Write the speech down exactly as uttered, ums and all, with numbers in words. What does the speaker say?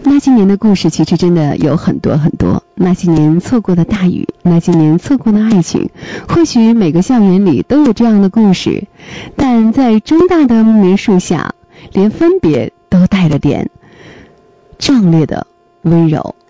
那些年的故事其实真的有很多很多，那些年错过的大雨，那些年错过的爱情，或许每个校园里都有这样的故事，但在中大的木棉树下，连分别都带了点壮烈的温柔。